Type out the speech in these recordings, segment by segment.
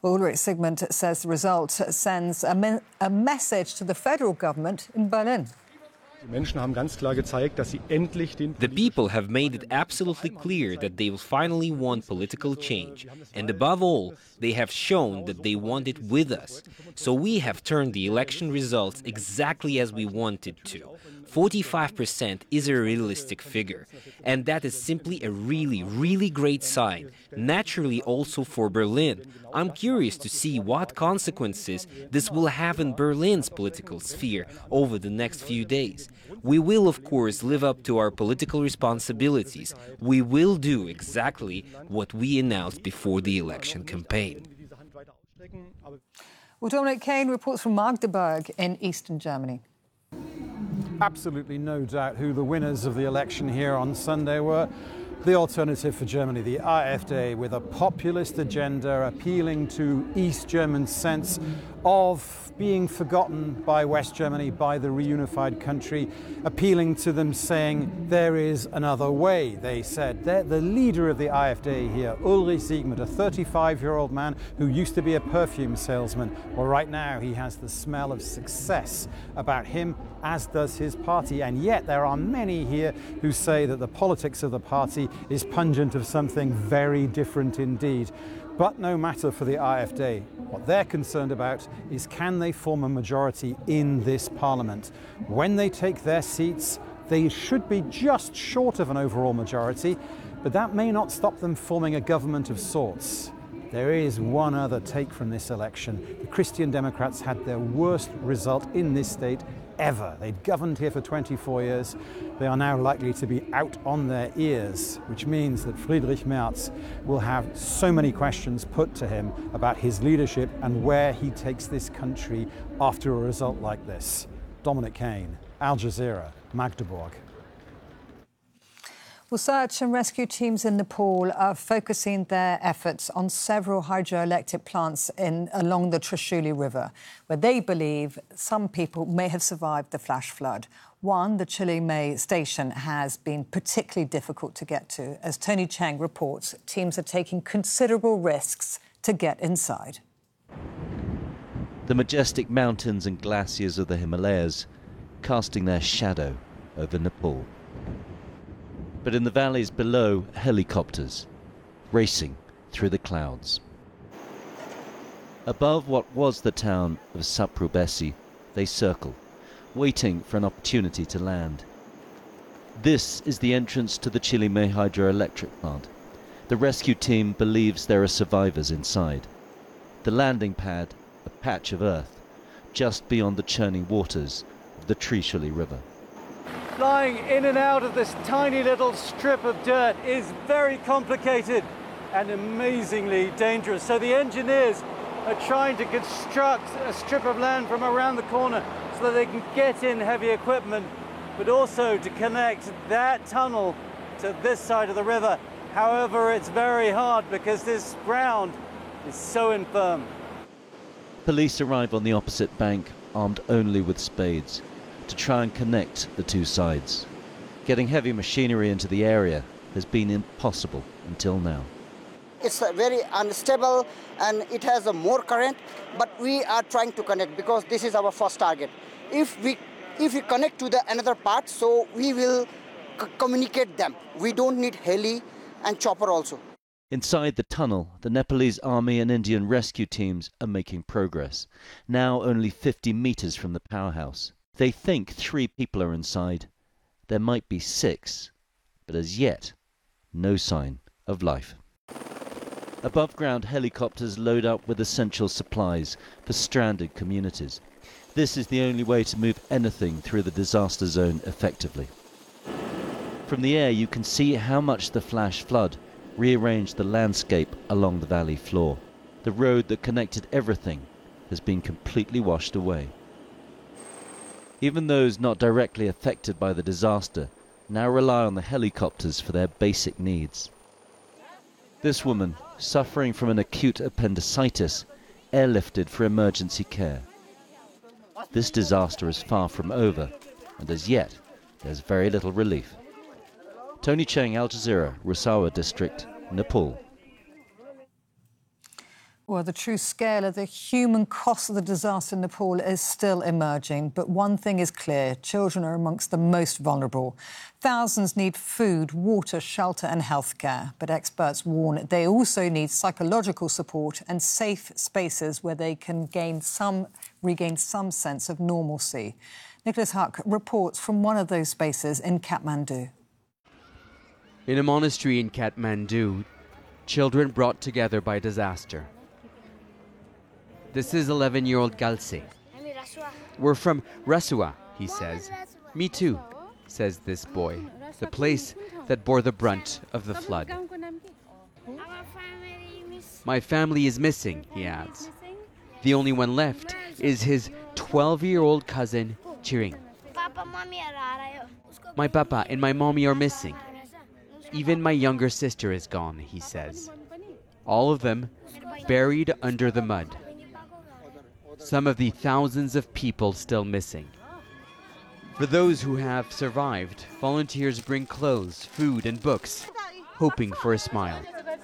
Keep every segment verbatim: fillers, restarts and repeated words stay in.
Ulrich Sigmund says the result sends a, me a message to the federal government in Berlin. The people have made it absolutely clear that they will finally want political change. And above all, they have shown that they want it with us. So we have turned the election results exactly as we wanted to. forty-five percent is a realistic figure. And that is simply a really, really great sign. Naturally also for Berlin. I'm curious to see what consequences this will have in Berlin's political sphere over the next few days. We will, of course, live up to our political responsibilities. We will do exactly what we announced before the election campaign. Well, Dominic Kane reports from Magdeburg in eastern Germany. Absolutely no doubt who the winners of the election here on Sunday were. The Alternative for Germany, the AfD, with a populist agenda appealing to East Germans' sense of being forgotten by West Germany, by the reunified country, appealing to them, saying there is another way, they said. They're the leader of the AfD here, Ulrich Sigmund, a thirty-five-year-old man who used to be a perfume salesman. Well, right now he has the smell of success about him, as does his party. And yet there are many here who say that the politics of the party is pungent of something very different indeed. But no matter for the AfD, what they're concerned about is can they form a majority in this parliament. When they take their seats, they should be just short of an overall majority, but that may not stop them forming a government of sorts. There is one other take from this election. The Christian Democrats had their worst result in this state ever. They'd governed here for twenty-four years. They are now likely to be out on their ears, which means that Friedrich Merz will have so many questions put to him about his leadership and where he takes this country after a result like this. Dominic Kane, Al Jazeera, Magdeburg. Well, search and rescue teams in Nepal are focusing their efforts on several hydroelectric plants in, along the Trishuli River, where they believe some people may have survived the flash flood. One, the Chilimay station, has been particularly difficult to get to. As Tony Cheng reports, teams are taking considerable risks to get inside. The majestic mountains and glaciers of the Himalayas casting their shadow over Nepal. But in the valleys below, helicopters racing through the clouds. Above what was the town of Saprubesi, they circle, waiting for an opportunity to land. This is the entrance to the Chilimay hydroelectric plant. The rescue team believes there are survivors inside. The landing pad, a patch of earth, just beyond the churning waters of the Trishuli River. Flying in and out of this tiny little strip of dirt is very complicated and amazingly dangerous. So the engineers are trying to construct a strip of land from around the corner so that they can get in heavy equipment, but also to connect that tunnel to this side of the river. However, it's very hard because this ground is so infirm. Police arrive on the opposite bank, armed only with spades, to try and connect the two sides. Getting heavy machinery into the area has been impossible until now. It's very unstable and it has a more current, but we are trying to connect because this is our first target. If we if we connect to the another part, so we will c communicate them. We don't need heli and chopper also. Inside the tunnel, the Nepalese army and Indian rescue teams are making progress, now only fifty meters from the powerhouse. They think three people are inside. There might be six, but as yet, no sign of life. Above ground, helicopters load up with essential supplies for stranded communities. This is the only way to move anything through the disaster zone effectively. From the air, you can see how much the flash flood rearranged the landscape along the valley floor. The road that connected everything has been completely washed away. Even those not directly affected by the disaster now rely on the helicopters for their basic needs. This woman, suffering from an acute appendicitis, airlifted for emergency care. This disaster is far from over, and as yet, there's very little relief. Tony Cheng, Al Jazeera, Rusawa District, Nepal. Well, the true scale of the human cost of the disaster in Nepal is still emerging. But one thing is clear, children are amongst the most vulnerable. Thousands need food, water, shelter and healthcare. But experts warn they also need psychological support and safe spaces where they can gain some, regain some sense of normalcy. Nicholas Huck reports from one of those spaces in Kathmandu. In a monastery in Kathmandu, children brought together by disaster. This is eleven-year-old Galse. We're from Rasua, he says. Me too, says this boy, the place that bore the brunt of the flood. My family is missing, he adds. The only one left is his twelve-year-old cousin, Chiring. My papa and my mommy are missing. Even my younger sister is gone, he says. All of them buried under the mud. Some of the thousands of people still missing. For those who have survived, volunteers bring clothes, food and books, hoping for a smile.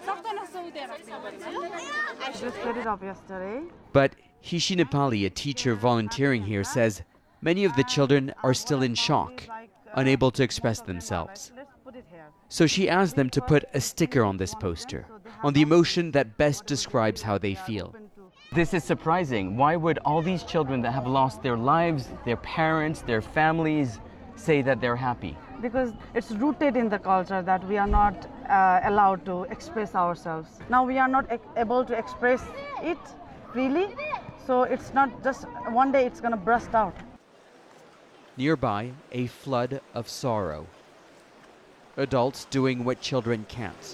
But Hishi Nepali, a teacher volunteering here, says many of the children are still in shock, unable to express themselves. So she asked them to put a sticker on this poster, on the emotion that best describes how they feel. This is surprising. Why would all these children that have lost their lives, their parents, their families, say that they're happy? Because it's rooted in the culture that we are not uh, allowed to express ourselves. Now we are not able to express it freely, so it's not just one day it's going to burst out. Nearby, a flood of sorrow. Adults doing what children can't.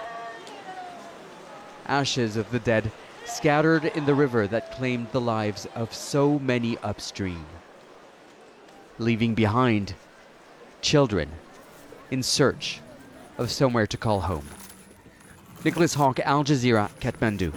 Ashes of the dead scattered in the river that claimed the lives of so many upstream. Leaving behind children in search of somewhere to call home. Nicholas Hawk, Al Jazeera, Kathmandu.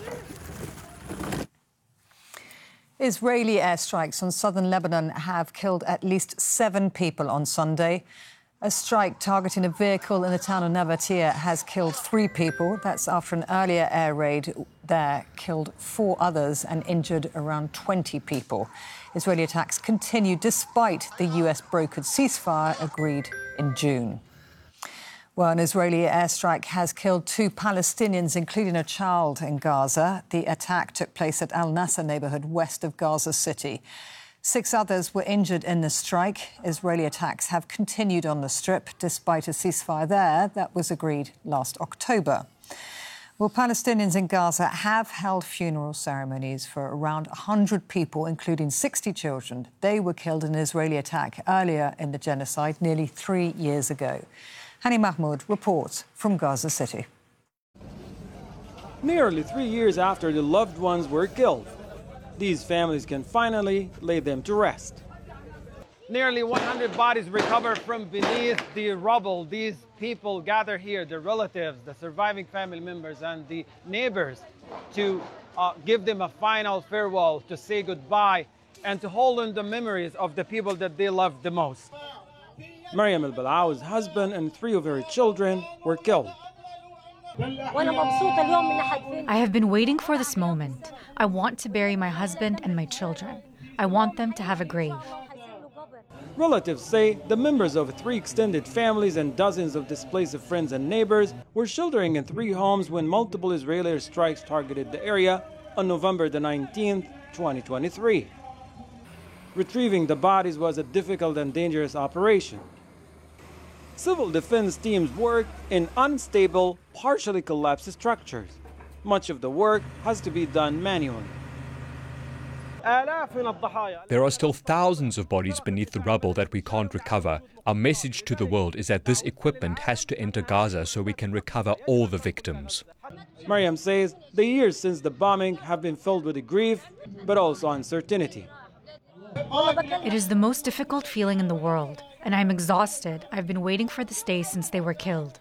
Israeli airstrikes on southern Lebanon have killed at least seven people on Sunday. A strike targeting a vehicle in the town of Navatia has killed three people. That's after an earlier air raid there killed four others and injured around twenty people. Israeli attacks continue despite the U S brokered ceasefire agreed in June. Well, an Israeli airstrike has killed two Palestinians, including a child, in Gaza. The attack took place at Al Nasser neighborhood west of Gaza City. Six others were injured in the strike. Israeli attacks have continued on the Strip, despite a ceasefire there that was agreed last October. Well, Palestinians in Gaza have held funeral ceremonies for around one hundred people, including sixty children. They were killed in an Israeli attack earlier in the genocide, nearly three years ago. Hani Mahmoud reports from Gaza City. Nearly three years after the loved ones were killed, these families can finally lay them to rest. Nearly one hundred bodies recovered from beneath the rubble. These people gather here, the relatives, the surviving family members, and the neighbors, to uh, give them a final farewell, to say goodbye, and to hold on the memories of the people that they loved the most. Mariam al-Balaw's husband and three of her children were killed. I have been waiting for this moment. I want to bury my husband and my children. I want them to have a grave. Relatives say the members of three extended families and dozens of displaced friends and neighbors were sheltering in three homes when multiple Israeli strikes targeted the area on November the nineteenth, twenty twenty-three. Retrieving the bodies was a difficult and dangerous operation. Civil defense teams work in unstable, partially collapsed structures. Much of the work has to be done manually. There are still thousands of bodies beneath the rubble that we can't recover. Our message to the world is that this equipment has to enter Gaza so we can recover all the victims. Mariam says the years since the bombing have been filled with grief, but also uncertainty. It is the most difficult feeling in the world, and I'm exhausted. I've been waiting for this day since they were killed.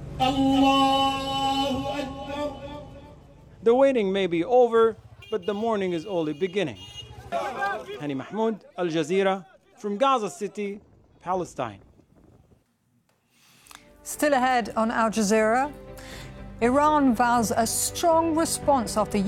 The waiting may be over, but the mourning is only beginning. Hani Mahmoud, Al Jazeera, from Gaza City, Palestine. Still ahead on Al Jazeera, Iran vows a strong response after